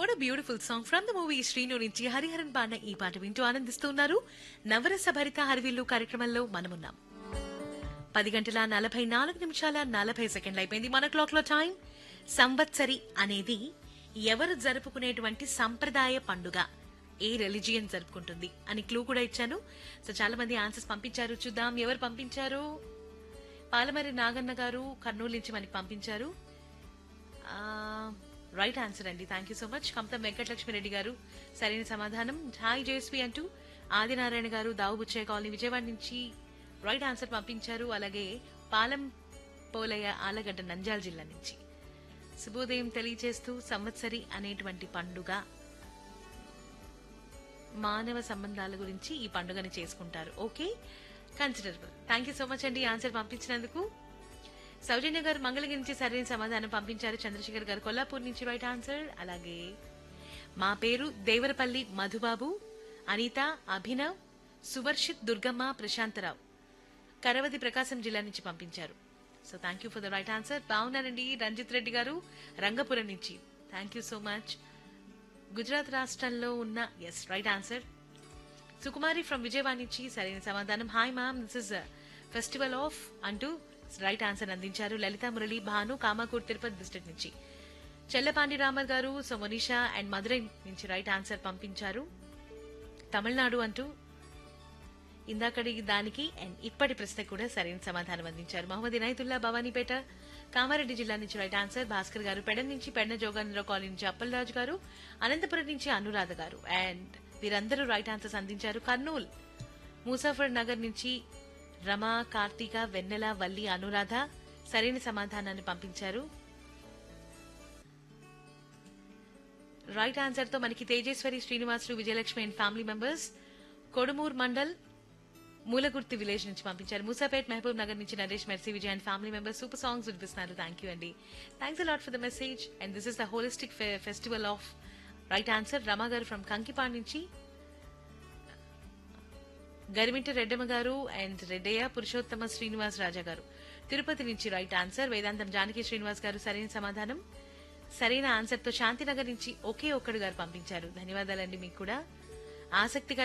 What a beautiful song from the movie Srinu నుంచి హరిహరన్ పాడిన ఈ పాట వింటూ ఆనందిస్తున్నారు. నవరస భరిత హరివిల్లు కార్యక్రమంలో మనమున్నాం. 10 గంటల 44 నిమిషాల 40 సెకండ్లు అయిపోయింది మన క్లాక్ లో టైం. సంవత్సరి అనేది ఎవరు జరుపుకునేటువంటి సంప్రదాయ పండుగ, ఏ రిలీజియన్ జరుపుకుంటుంది అని క్లూ కూడా ఇచ్చాను. సో చాలా మంది ఆన్సర్స్ పంపించారు. చూద్దాం ఎవరు పంపించారు. పాలమరి నాగన్న గారు కర్నూలు నుంచి మనకి పంపించారు. రైట్ ఆన్సర్ అండి. Thank you so much. Kamatham Venkatalakshmi Reddy గారు సరైన సమాధానం. హాయ్ జేఎస్వి అంటూ ఆదినారాయణ గారు దావుబుచ్చయ్య కాలనీ విజయవాడ నుంచి రైట్ ఆన్సర్ పంపించారు. అలాగే పాలం పోలయ్య ఆలగడ్డ నంద్యాల జిల్లా నుంచి శుభోదయం తెలియజేస్తూ సంవత్సరి అనేటువంటి పండుగ మానవ సంబంధాల గురించి ఈ పండుగని చేసుకుంటారు. Okay, considerable. Thank you so much అండి ఆన్సర్ పంపించినందుకు. సౌజన్య గారు మంగళగిరి నుంచి సరైన సమాధానం పంపించారు. చంద్రశేఖర్ గారు కొల్లాపూర్ నుంచి రైట్ ఆన్సర్. అలాగే మా పేరు దేవరపల్లి మధుబాబు, అనిత, అభినవ్, సువర్షిత్, దుర్గమ్మ, ప్రశాంతరావు కరవది ప్రకాశం జిల్లా నుంచి పంపించారు. So thank you for the right answer. బాగున్నారండి. రంజిత్ రెడ్డి గారు రంగపురం నుంచి thank you so much. Gujarat రాష్ట్రంలో ఉన్న yes right answer. Sukumari from Vijayawada నుంచి సరైన సమాధానం. Hi ma'am, this is festival of అంటూ రైట్ ఆన్సర్ అందించారు. లలిత మురళి భాను కామాకూర్ తిరుపతి డిస్ట్రిక్ట్ నుంచి. చెల్లపాండి రామర్ గారు సో మనీషా అండ్ మధురై నుంచి రైట్ ఆన్సర్ పంపించారు. తమిళనాడు అంటూ ఇందాకడి దానికి అండ్ ఇప్పటి ప్రశ్న కూడా సరైన సమాధానం అందించారు. మహమ్మద్ ఇనాయతుల్లా భవానీపేట కామారెడ్డి జిల్లా నుంచి రైట్ ఆన్సర్. భాస్కర్ గారు పెడ నుంచి పెడన జోగానందరావు కాలనీ నుంచి అప్పలరాజు గారు, అనంతపురం నుంచి అనురాధ గారు అండ్ వీరందరూ రైట్ ఆన్సర్స్ అందించారు. కర్నూల్ ముసాఫర్ నగర్ నుంచి రమ, కార్తీక, వెన్నెల, వల్లి, అనురాధ సరైన సమాధానాన్ని పంపించారు. రైట్ ఆన్సర్ తో మనకి Tejeswari, Srinivasulu, Vijayalakshmi and family members Kodumur mandal మూలగుర్తి village నుంచి పంపించారు. మూసాపేట్ మహబూబ్ నగర్ నుంచి Naresh, mercy, Vijay and family members super songs వినిపిస్తున్నారు. థ్యాంక్ యూ అండి. Thanks a lot for the message and this is the holistic festival of right answer. రమా గారు ఫ్రమ్ కంకిపాడ్ నుంచి, గరిమింటి రెడ్డమ్మ గారు అండ్ రెడ్డయ్య, పురుషోత్తమ శ్రీనివాస్ రాజా గారు తిరుపతి నుంచి రైట్ ఆన్సర్. వేదాంతం జానకి శ్రీనివాస్ గారు సరైన సమాధానం. సరైన ఆన్సర్ తో శాంతినగర్ నుంచి ఒకే ఒక్కడు గారు పంపించారు. ధన్యవాదాలండి మీకు కూడా. ఆసక్తికర